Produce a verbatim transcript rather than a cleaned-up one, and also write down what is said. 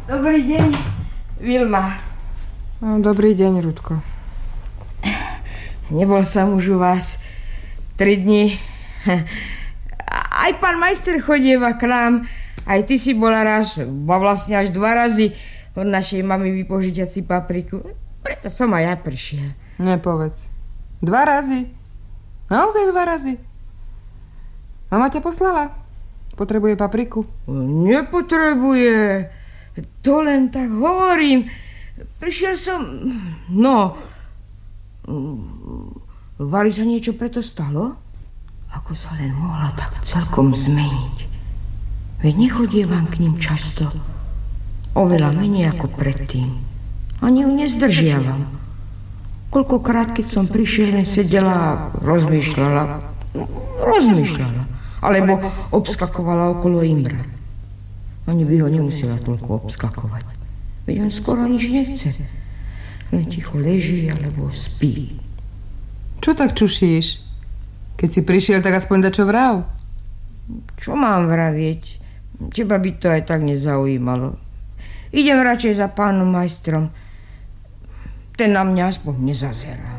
Dobrý deň, Vilma. No, dobrý deň, Rudko. Nebol som už u vás tri dni. Aj pán majster chodieva k nám. Aj ty si bola raz, a vlastne až dva razy od našej mamy vypožičať si papriku. Preto som aj ja prišiel. Nepovedz. Dva razy? Naozaj dva razy? Mama ťa poslala? Potrebuje papriku? Nepotrebuje. To len tak hovorím. Prišiel som... No... Vali sa niečo preto stalo? Ako sa len mohla tak celkom zmeniť. Veď nechodievam k ním často. Oveľa menej ako predtým. Ani ju nezdržiavam. Koľkokrát, keď som prišiel, len sedela a rozmýšľala. Rozmýšľala. Alebo obskakovala okolo Imra. Ani by ho nemusela toľko obskakovať. Veď on skoro nič nechce. Len ticho leží alebo spí. Čo tak čušíš? Keď si prišiel, tak aspoň dačo vrav. Čo mám vravieť? Teba by to aj tak nezaujímalo. Idem radšej za pánom majstrom. Ten na mňa aspoň nezazerá.